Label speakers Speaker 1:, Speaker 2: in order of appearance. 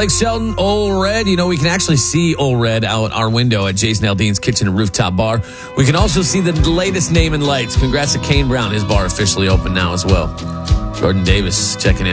Speaker 1: Blake Shelton, Ole Red. You know, we can actually see Ole Red out our window at Jason Aldean's Kitchen and Rooftop Bar. We can also see the latest name in lights. Congrats to Kane Brown. His bar officially open now as well. Jordan Davis checking in.